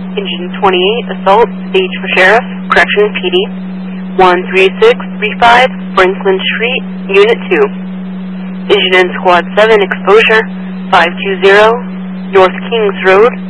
Engine 28, assault, stage for sheriff, correction PD, 13635, Franklin Street, Unit 2. Engine in Squad 7, exposure, 520, North Kings Road,